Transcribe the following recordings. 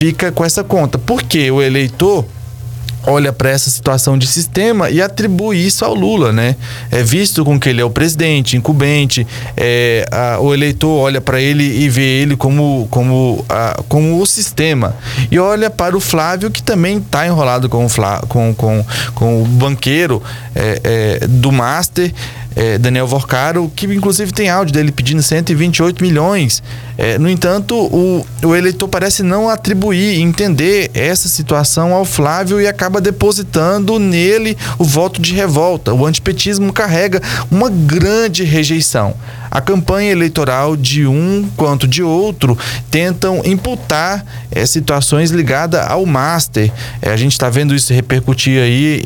fica com essa conta. Porque o eleitor olha para essa situação de sistema e atribui isso ao Lula, né? É visto com que ele é o presidente, incumbente, o eleitor olha para ele e vê ele como o sistema. E olha para o Flávio, que também está enrolado com o banqueiro do Master, Daniel Vorcaro, que inclusive tem áudio dele pedindo 128 milhões. No entanto, o eleitor parece não atribuir, entender essa situação ao Flávio e acaba depositando nele o voto de revolta. O antipetismo carrega uma grande rejeição. A campanha eleitoral de um quanto de outro tentam imputar situações ligadas ao Master. A gente está vendo isso repercutir aí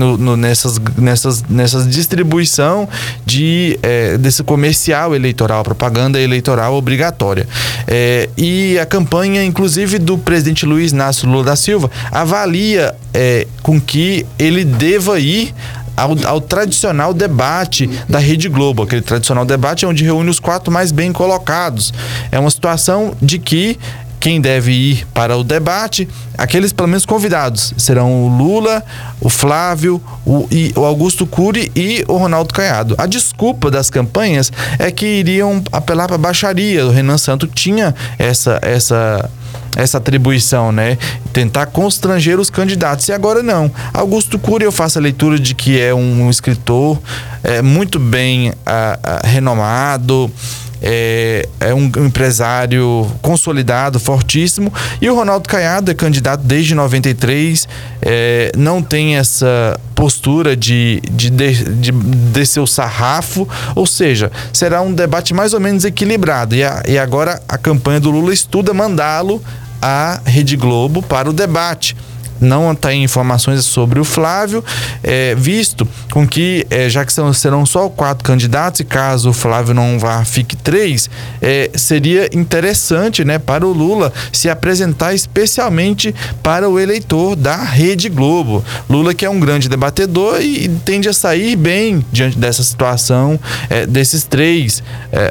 nessas distribuição desse comercial eleitoral, propaganda eleitoral obrigatória. E a campanha, inclusive, do presidente Luiz Inácio Lula da Silva avalia com que ele deva ir ao tradicional debate da Rede Globo. Aquele tradicional debate onde reúne os 4 mais bem colocados. É uma situação de que quem deve ir para o debate, aqueles pelo menos convidados, serão o Lula, o Flávio, o Augusto Cury e o Ronaldo Caiado. A desculpa das campanhas é que iriam apelar para a baixaria. O Renan Santos tinha essa atribuição, né? Tentar constranger os candidatos. E agora não. Augusto Cury, eu faço a leitura de que é um escritor muito bem renomado, é um empresário consolidado, fortíssimo. E o Ronaldo Caiado é candidato desde 93, não tem essa postura de descer o sarrafo, ou seja, será um debate mais ou menos equilibrado. E agora a campanha do Lula estuda mandá-lo à Rede Globo para o debate. Não tem informações sobre o Flávio, visto com que, já que serão só 4 candidatos, e caso o Flávio não vá, fique 3, seria interessante, né, para o Lula se apresentar especialmente para o eleitor da Rede Globo. Lula, que é um grande debatedor e tende a sair bem diante dessa situação, desses 3,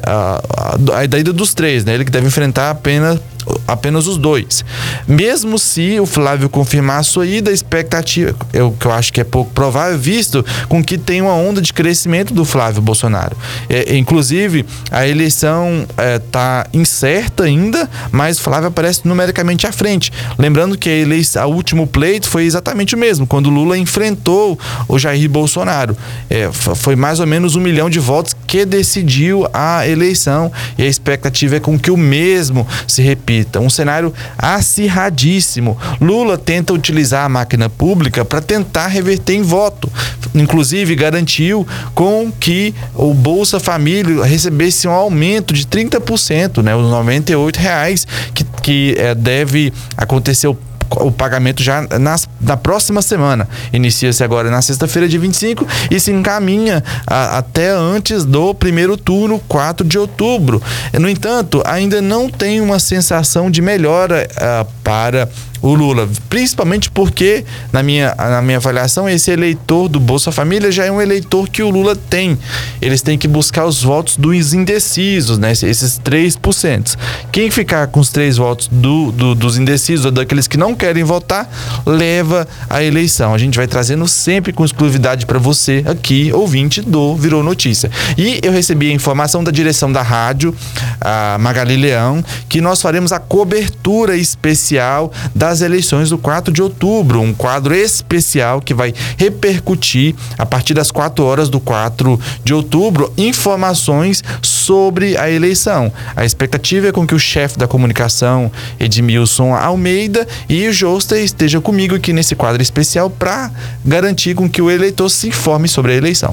da ida dos 3, né, ele que deve enfrentar apenas os 2. Mesmo se o Flávio confirmar a sua ida, a expectativa, que eu acho que é pouco provável, visto com que tem uma onda de crescimento do Flávio Bolsonaro. Inclusive, a eleição está incerta ainda, mas o Flávio aparece numericamente à frente. Lembrando que o último pleito foi exatamente o mesmo, quando o Lula enfrentou o Jair Bolsonaro. Foi mais ou menos 1 milhão de votos que decidiu a eleição, e a expectativa é com que o mesmo se repita. Um cenário acirradíssimo. Lula tenta utilizar a máquina pública para tentar reverter em voto. Inclusive, garantiu com que o Bolsa Família recebesse um aumento de 30%, né? Os R$98 que deve acontecer o pagamento já na próxima semana. Inicia-se agora na sexta-feira, dia 25, e se encaminha até antes do primeiro turno, 4 de outubro. No entanto, ainda não tem uma sensação de melhora para o Lula, principalmente porque, na minha avaliação, esse eleitor do Bolsa Família já é um eleitor que o Lula tem. Eles têm que buscar os votos dos indecisos, né? Esses 3%. Quem ficar com os 3 votos dos indecisos, ou daqueles que não querem votar, leva a eleição. A gente vai trazendo sempre com exclusividade para você aqui, ouvinte do Virou Notícia. E eu recebi a informação da direção da rádio, a Magali Leão, que nós faremos a cobertura especial das eleições do 4 de outubro, um quadro especial que vai repercutir a partir das 4 horas do 4 de outubro, informações sobre a eleição. A expectativa é com que o chefe da comunicação, Edmilson Almeida, e o Joster esteja comigo aqui nesse quadro especial para garantir com que o eleitor se informe sobre a eleição.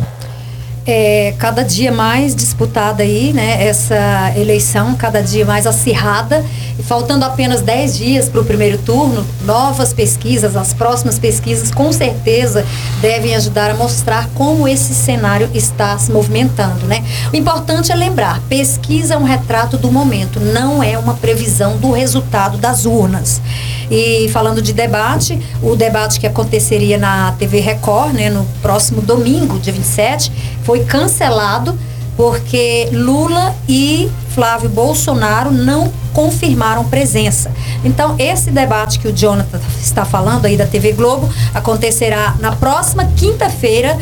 Cada dia mais disputada aí, né, essa eleição, cada dia mais acirrada, e faltando apenas 10 dias para o primeiro turno, novas pesquisas, as próximas pesquisas com certeza devem ajudar a mostrar como esse cenário está se movimentando, né? O importante é lembrar, pesquisa é um retrato do momento, não é uma previsão do resultado das urnas. E falando de debate, o debate que aconteceria na TV Record, né, no próximo domingo, dia 27, foi cancelado porque Lula e Flávio Bolsonaro não confirmaram presença. Então, esse debate que o Jonathan está falando aí da TV Globo acontecerá na próxima quinta-feira,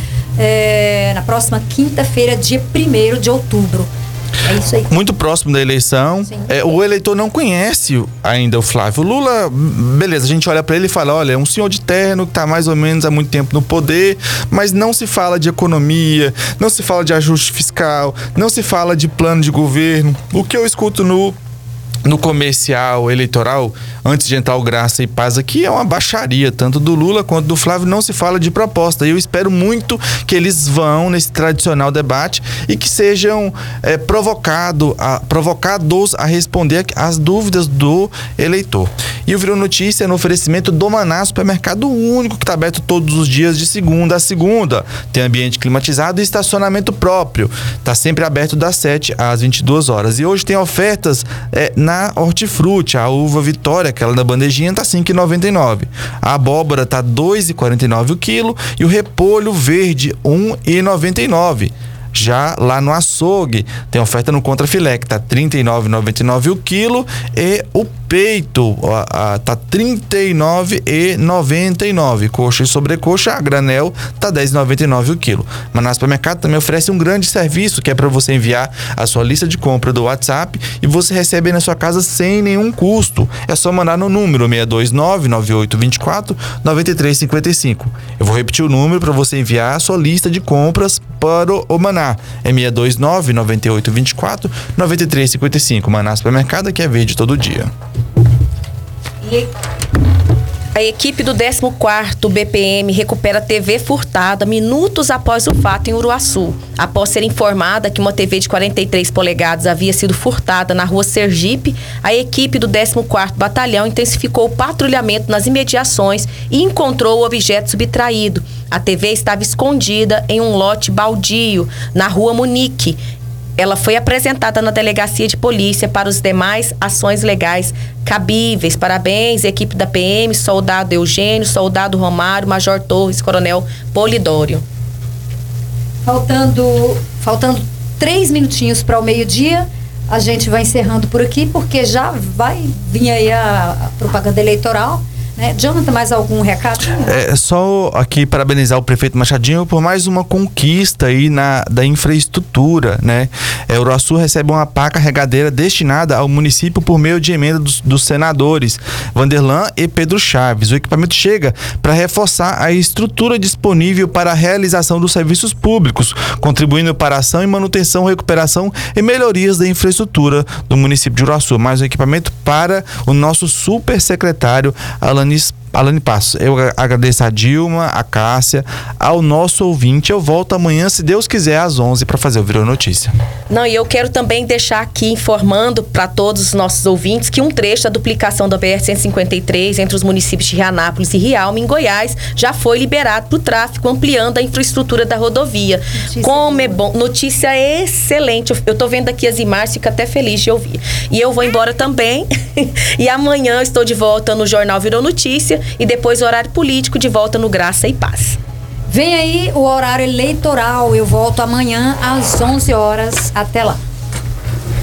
dia 1º de outubro. É isso aí. Muito próximo da eleição. O eleitor não conhece ainda o Flávio. O Lula, beleza, a gente olha para ele e fala, olha, é um senhor de terno que está mais ou menos há muito tempo no poder, mas não se fala de economia, não se fala de ajuste fiscal, não se fala de plano de governo. O que eu escuto no comercial eleitoral, antes de entrar o Graça e Paz aqui, é uma baixaria, tanto do Lula quanto do Flávio, não se fala de proposta. E eu espero muito que eles vão nesse tradicional debate e que sejam provocados a responder às dúvidas do eleitor. E o Virou Notícia é no oferecimento do Maná, supermercado único que está aberto todos os dias de segunda a segunda. Tem ambiente climatizado e estacionamento próprio. Está sempre aberto das 7 às 22 horas. E hoje tem ofertas na Hortifruti. A uva Vitória, aquela da bandejinha, tá R$ 5,99. A abóbora tá R$ 2,49 o quilo e o repolho verde R$ 1,99. Já lá no açougue tem oferta no contrafilé que tá R$ 39,99 o quilo e o peito tá R$ 39,99. Coxa e sobrecoxa a granel tá R$ 10,99 o quilo. Mas na supermercado também oferece um grande serviço que é para você enviar a sua lista de compra do WhatsApp e você recebe aí na sua casa sem nenhum custo. É só mandar no número 629-9824-9355. Eu vou repetir o número para você enviar a sua lista de compras para o Maná. É 629-9824-9355. Maná Supermercado, que é verde todo dia. E a equipe do 14º BPM recupera TV furtada minutos após o fato em Uruaçu. Após ser informada que uma TV de 43 polegadas havia sido furtada na rua Sergipe, a equipe do 14º Batalhão intensificou o patrulhamento nas imediações e encontrou o objeto subtraído. A TV estava escondida em um lote baldio, na rua Munique. Ela foi apresentada na delegacia de polícia para os demais ações legais cabíveis. Parabéns, equipe da PM, soldado Eugênio, soldado Romário, major Torres, coronel Polidório. Faltando 3 minutinhos para o meio-dia, a gente vai encerrando por aqui, porque já vai vir aí a propaganda eleitoral. Jonathan, mais algum recado? Só aqui parabenizar o prefeito Machadinho por mais uma conquista aí da infraestrutura, né? Uruaçu recebe uma pá carregadeira destinada ao município por meio de emenda dos senadores Vanderlan e Pedro Chaves. O equipamento chega para reforçar a estrutura disponível para a realização dos serviços públicos, contribuindo para a ação e manutenção, recuperação e melhorias da infraestrutura do município de Uruaçu. Mais um equipamento para o nosso super secretário Alane Passos. Eu agradeço a Dilma, a Cássia, ao nosso ouvinte. Eu volto amanhã, se Deus quiser, às 11 para fazer o Virou Notícia. E eu quero também deixar aqui informando para todos os nossos ouvintes que um trecho da duplicação da BR-153 entre os municípios de Rianápolis e Rialma, em Goiás, já foi liberado para o tráfego, ampliando a infraestrutura da rodovia. Como é bom, notícia excelente. Eu tô vendo aqui as imagens, fico até feliz de ouvir. E eu vou embora também. E amanhã eu estou de volta no Jornal Virou Notícia e depois o horário político de volta no Graça e Paz. Vem aí o horário eleitoral. Eu volto amanhã às 11 horas. Até lá.